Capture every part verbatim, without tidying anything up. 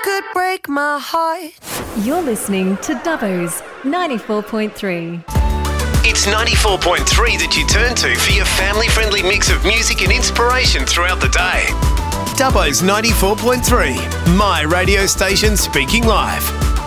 could break my heart. You're listening to Dubbo's ninety-four point three. It's ninety-four point three that you turn to for your family-friendly mix of music and inspiration throughout the day. Dubbo's ninety-four point three, my radio station speaking live.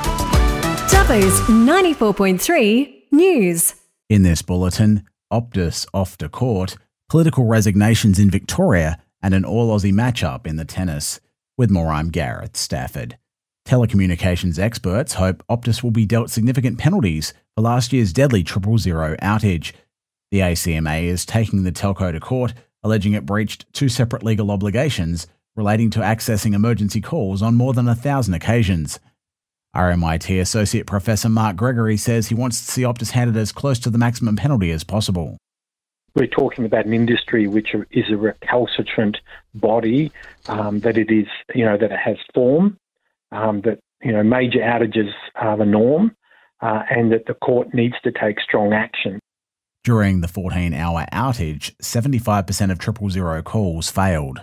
Dubbo's ninety-four point three News. In this bulletin, Optus off to court, political resignations in Victoria, and an all-Aussie matchup in the tennis. With more, I'm Gareth Stafford. Telecommunications experts hope Optus will be dealt significant penalties for last year's deadly triple zero outage. The A C M A is taking the telco to court, alleging it breached two separate legal obligations relating to accessing emergency calls on more than a thousand occasions. R M I T Associate Professor Mark Gregory says he wants to see Optus handed as close to the maximum penalty as possible. We're talking about an industry which is a recalcitrant body, um, that it is, you know, that it has form, um, that, you know, major outages are the norm, uh, and that the court needs to take strong action. During the fourteen-hour outage, seventy-five percent of triple zero calls failed.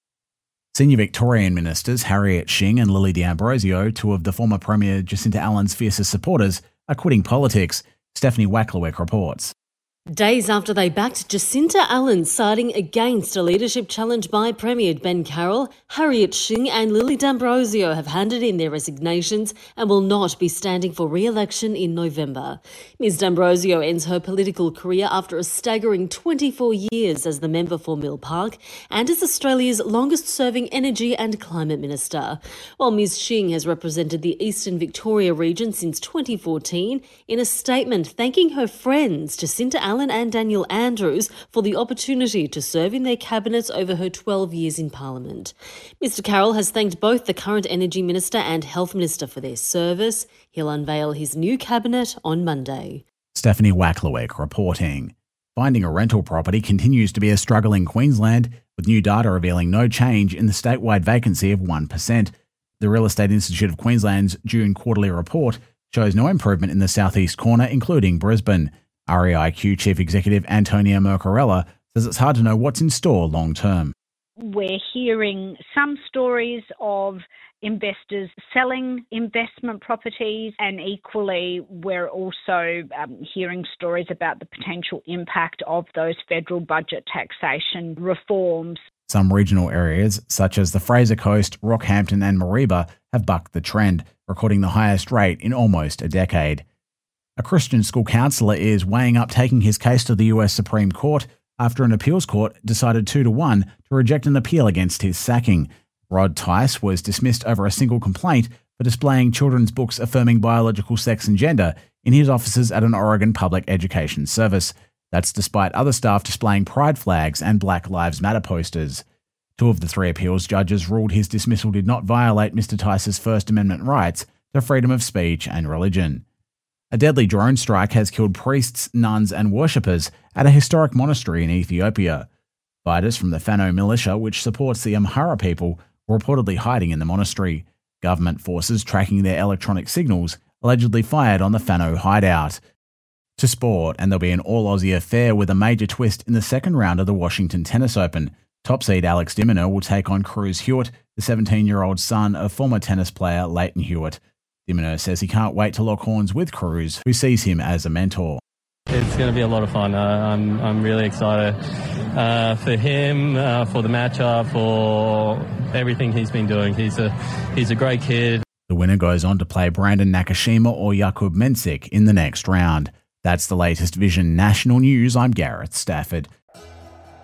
Senior Victorian ministers Harriet Shing and Lily D'Ambrosio, two of the former Premier Jacinta Allen's fiercest supporters, are quitting politics. Stephanie Wacklewick reports. Days after they backed Jacinta Allen siding against a leadership challenge by Premier Ben Carroll, Harriet Shing and Lily D'Ambrosio have handed in their resignations and will not be standing for re-election in November. Ms D'Ambrosio ends her political career after a staggering twenty-four years as the member for Mill Park and as Australia's longest-serving Energy and Climate Minister, while Ms Shing has represented the Eastern Victoria region since twenty fourteen in a statement thanking her friends Jacinta Allen and Daniel Andrews for the opportunity to serve in their cabinets over her twelve years in Parliament. Mr Carroll has thanked both the current Energy Minister and Health Minister for their service. He'll unveil his new cabinet on Monday. Stephanie Wacklewick reporting. Finding a rental property continues to be a struggle in Queensland, with new data revealing no change in the statewide vacancy of one percent. The Real Estate Institute of Queensland's June quarterly report shows no improvement in the southeast corner, including Brisbane. R E I Q Chief Executive Antonia Mercarella says it's hard to know what's in store long term. We're hearing some stories of investors selling investment properties, and equally we're also um, hearing stories about the potential impact of those federal budget taxation reforms. Some regional areas, such as the Fraser Coast, Rockhampton and Mareeba, have bucked the trend, recording the highest rate in almost a decade. A Christian school counsellor is weighing up taking his case to the U S Supreme Court after an appeals court decided two to one to reject an appeal against his sacking. Rod Tice was dismissed over a single complaint for displaying children's books affirming biological sex and gender in his offices at an Oregon public education service. That's despite other staff displaying pride flags and Black Lives Matter posters. Two of the three appeals judges ruled his dismissal did not violate Mister Tice's First Amendment rights to freedom of speech and religion. A deadly drone strike has killed priests, nuns and worshippers at a historic monastery in Ethiopia. Fighters from the Fano militia, which supports the Amhara people, were reportedly hiding in the monastery. Government forces tracking their electronic signals allegedly fired on the Fano hideout. To sport, and there'll be an all-Aussie affair with a major twist in the second round of the Washington Tennis Open. Top seed Alex de Minaur will take on Cruz Hewitt, the seventeen-year-old son of former tennis player Leighton Hewitt. de Minaur says he can't wait to lock horns with Cruz, who sees him as a mentor. It's going to be a lot of fun. Uh, I'm I'm really excited uh, for him, uh, for the matchup, for everything he's been doing. He's a he's a great kid. The winner goes on to play Brandon Nakashima or Jakub Mensik in the next round. That's the latest Vision National News. I'm Gareth Stafford.